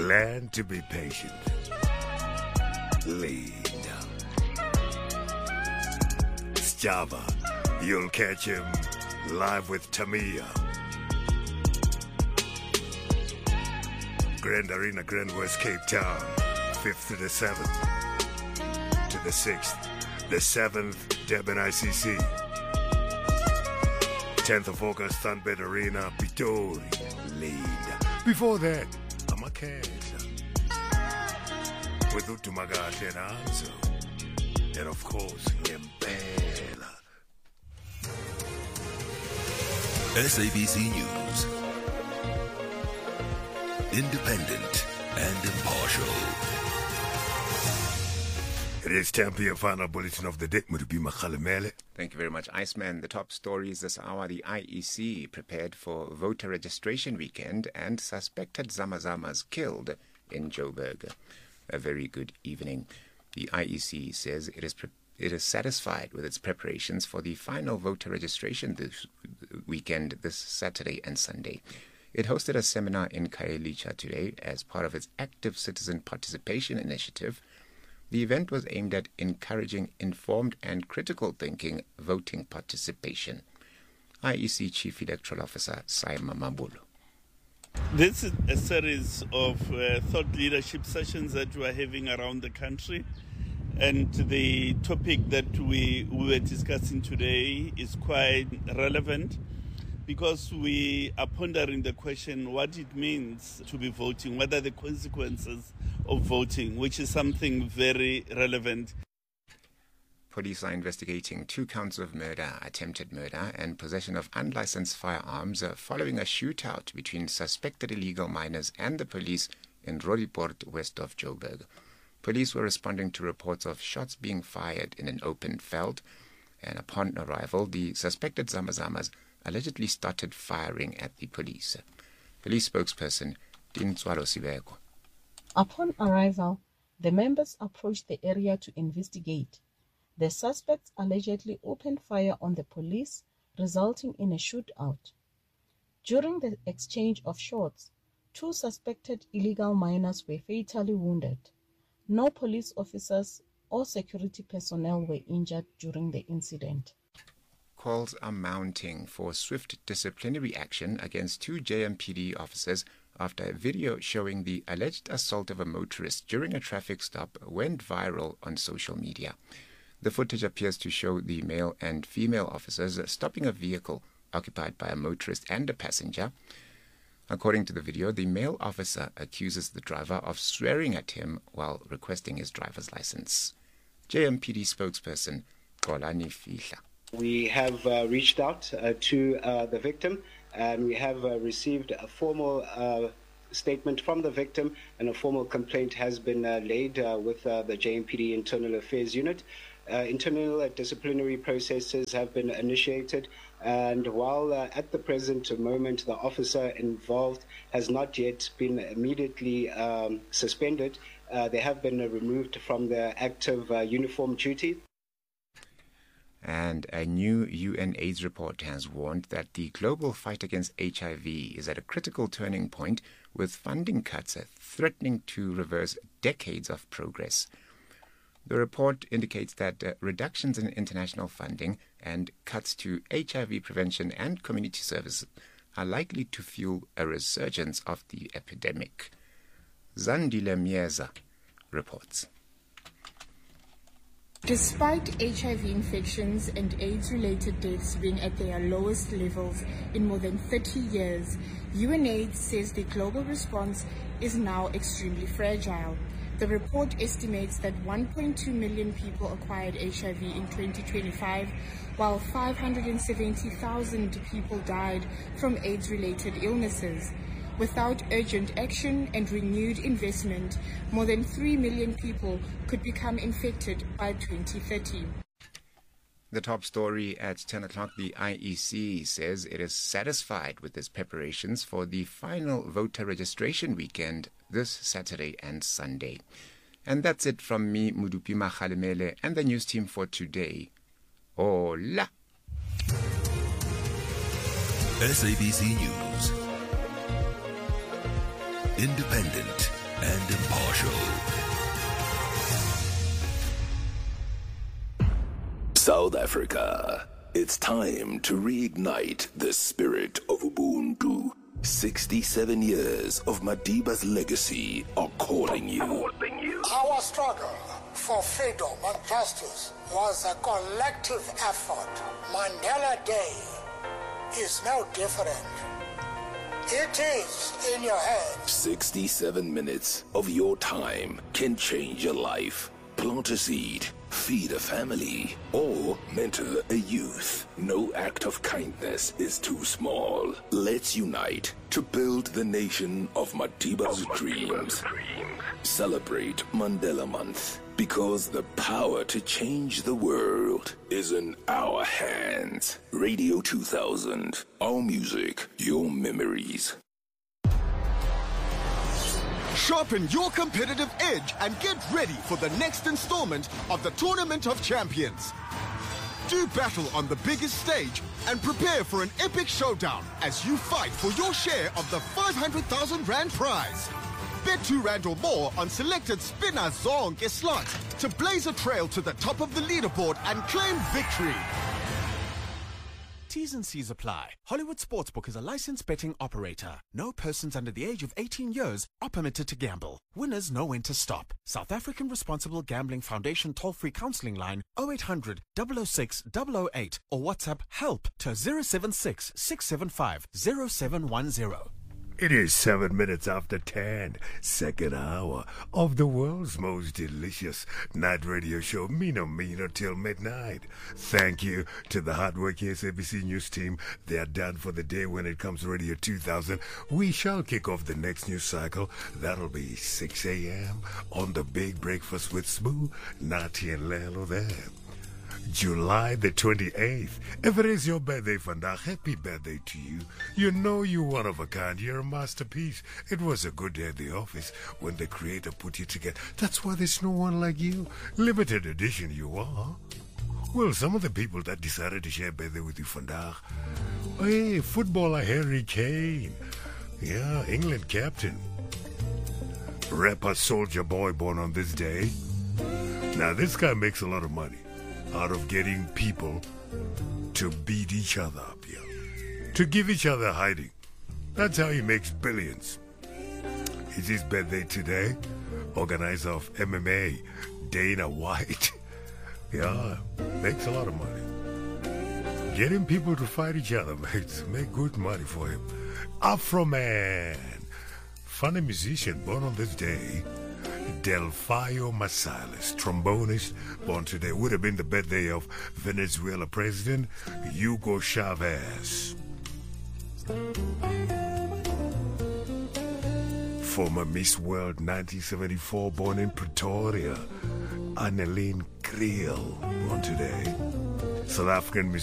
Learn to be patient. Lead. Java. You'll catch him live with Tamia. Grand Arena, Grand West Cape Town, 5th to the 7th to the 6th. The 7th, Durban ICC. 10th of August, Sunbed Arena, Pitori. Lead. Before that, Amakela. With Utumagate and Anzo. And of course, Ngempela. SABC News. Independent and impartial. It is time for your final bulletin of the day. Murubi Makhalemele. Thank you very much, Iceman. The top stories this hour: the IEC prepared for voter registration weekend and suspected Zamazamas killed in Joburg. A very good evening. The IEC says it is satisfied with its preparations for the final voter registration this weekend, this Saturday and Sunday. It hosted a seminar in Khayelitsha today as part of its Active Citizen Participation Initiative. The event was aimed at encouraging informed and critical thinking voting participation. IEC Chief Electoral Officer Saima Mabulo. This is a series of thought leadership sessions that we are having around the country. And the topic that we were discussing today is quite relevant because we are pondering the question what it means to be voting, what are the consequences of voting, which is something very relevant. Police are investigating 2 counts of murder, attempted murder, and possession of unlicensed firearms following a shootout between suspected illegal miners and the police in Roodepoort, west of Joburg. Police were responding to reports of shots being fired in an open veld, and upon arrival, the suspected Zamazamas allegedly started firing at the police. Police spokesperson Dintswalo Sibeko. Upon arrival, the members approached the area to investigate. The suspects allegedly opened fire on the police, resulting in a shootout. During the exchange of shots, 2 suspected illegal miners were fatally wounded. No police officers or security personnel were injured during the incident. Calls are mounting for swift disciplinary action against 2 JMPD officers after a video showing the alleged assault of a motorist during a traffic stop went viral on social media. The footage appears to show the male and female officers stopping a vehicle occupied by a motorist and a passenger. According to the video, the male officer accuses the driver of swearing at him while requesting his driver's license. JMPD spokesperson Kolani Fihla. We have reached out to the victim, and we have received a formal statement from the victim, and a formal complaint has been laid with the JMPD Internal Affairs Unit. Internal disciplinary processes have been initiated, and while at the present moment the officer involved has not yet been immediately suspended, they have been removed from their active uniform duty. And a new UN AIDS report has warned that the global fight against HIV is at a critical turning point, with funding cuts threatening to reverse decades of progress. The report indicates that reductions in international funding and cuts to HIV prevention and community services are likely to fuel a resurgence of the epidemic. Zandile Mieza reports. Despite HIV infections and AIDS-related deaths being at their lowest levels in more than 30 years, UNAIDS says the global response is now extremely fragile. The report estimates that 1.2 million people acquired HIV in 2025, while 570,000 people died from AIDS-related illnesses. Without urgent action and renewed investment, more than 3 million people could become infected by 2030. The top story at 10 o'clock, the IEC says it is satisfied with its preparations for the final voter registration weekend this Saturday and Sunday. And that's it from me, Mudupi Makhalemele, and the news team for today. Hola! SABC News. Independent and impartial. South Africa, it's time to reignite the spirit of Ubuntu. 67 years of Madiba's legacy are calling you. Our struggle for freedom and justice was a collective effort. Mandela Day is no different. It is in your head. 67 minutes of your time can change your life. Plant a seed, feed a family, or mentor a youth. No act of kindness is too small. Let's unite to build the nation of Madiba's dreams. Celebrate Mandela Month, because the power to change the world is in our hands. Radio 2000, our music, your memories. Sharpen your competitive edge and get ready for the next installment of the Tournament of Champions. Do battle on the biggest stage and prepare for an epic showdown as you fight for your share of the 500,000 Rand prize. Bet R2 or more on selected Spinner Zonke slots to blaze a trail to the top of the leaderboard and claim victory. T's and C's apply. Hollywood Sportsbook is a licensed betting operator. No persons under the age of 18 years are permitted to gamble. Winners know when to stop. South African Responsible Gambling Foundation toll-free counseling line 0800 006 008 or WhatsApp HELP to 076 675 0710. It is 7 minutes after 10, second hour of the world's most delicious night radio show, Mino Mino till midnight. Thank you to the hardworking SABC News team. They are done for the day when it comes to Radio 2000. We shall kick off the next news cycle. That'll be 6 a.m. on the Big Breakfast with Smooth, Nati and Lelo there. July the 28th. If it is your birthday, Vandag, happy birthday to you. You know you're one of a kind. You're a masterpiece. It was a good day at the office when the creator put you together. That's why there's no one like you. Limited edition you are. Well, some of the people that decided to share birthday with you, Vandag. Hey, footballer Harry Kane. Yeah, England captain. Rapper Soulja Boy born on this day. Now, this guy makes a lot of money out of getting people to beat each other up, yeah. To give each other hiding. That's how he makes billions. It's his birthday today. Organizer of MMA, Dana White. Yeah, makes a lot of money. Getting people to fight each other make good money for him. Afro Man. Funny musician born on this day. Delfio Marsalis, trombonist, born today. Would have been the birthday of Venezuela President Hugo Chavez. Former Miss World 1974, born in Pretoria, Anneline Creel, born today. South African musician.